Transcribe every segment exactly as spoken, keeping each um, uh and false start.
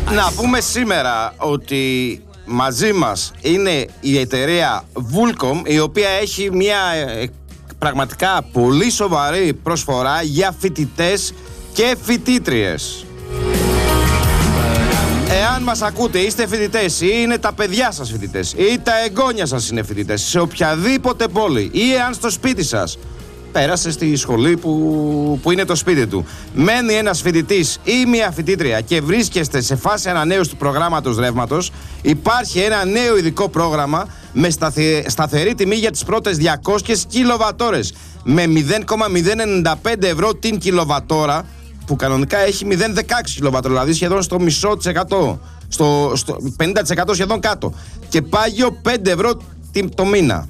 Να πούμε σήμερα ότι μαζί μας είναι η εταιρεία Vulcom, η οποία έχει μια ε, πραγματικά πολύ σοβαρή προσφορά για φοιτητές και φοιτήτριες. Εάν μας ακούτε, είστε φοιτητές ή είναι τα παιδιά σας φοιτητές ή τα εγγόνια σας είναι φοιτητές σε οποιαδήποτε πόλη, ή εάν στο σπίτι σας πέρασε στη σχολή που, που είναι το σπίτι του, μένει ένας φοιτητής ή μια φοιτήτρια και βρίσκεστε σε φάση ανανέωσης του προγράμματος ρεύματος, υπάρχει ένα νέο ειδικό πρόγραμμα με σταθε, σταθερή τιμή για τις πρώτες διακόσιες κιλοβατόρες με μηδέν κόμμα μηδέν ενενήντα πέντε ευρώ την κιλοβατόρα, που κανονικά έχει μηδέν κόμμα δεκαέξι κιλοβατόρα, δηλαδή σχεδόν στο μισό της εκατό, στο, στο πενήντα τοις εκατό σχεδόν κάτω, και πάγιο πέντε ευρώ το μήνα.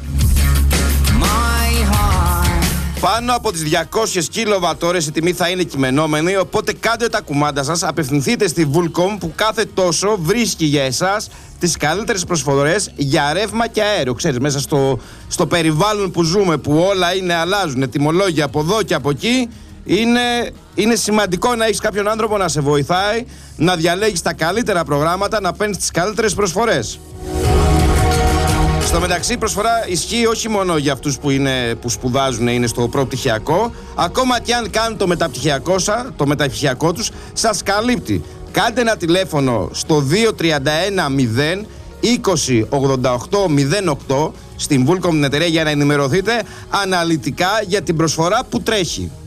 Πάνω από τις διακόσιες κιλοβατόρες η τιμή θα είναι κειμενόμενη, οπότε κάντε τα κουμάντα σας, απευθυνθείτε στη Vulcom που κάθε τόσο βρίσκει για εσάς τις καλύτερες προσφορές για ρεύμα και αέριο. Ξέρεις, μέσα στο, στο περιβάλλον που ζούμε, που όλα είναι, αλλάζουν, τιμολόγια από εδώ και από εκεί, είναι, είναι σημαντικό να έχεις κάποιον άνθρωπο να σε βοηθάει, να διαλέγεις τα καλύτερα προγράμματα, να παίρνεις τις καλύτερες προσφορές. Στο μεταξύ, η προσφορά ισχύει όχι μόνο για αυτούς που, είναι, που σπουδάζουν, είναι στο προπτυχιακό, ακόμα και αν κάνουν το μεταπτυχιακό, το μεταπτυχιακό τους, σας καλύπτει. Κάντε ένα τηλέφωνο στο δύο τρία ένα μηδέν είκοσι ογδόντα οκτώ μηδέν οκτώ στην Vulcom την εταιρεία για να ενημερωθείτε αναλυτικά για την προσφορά που τρέχει.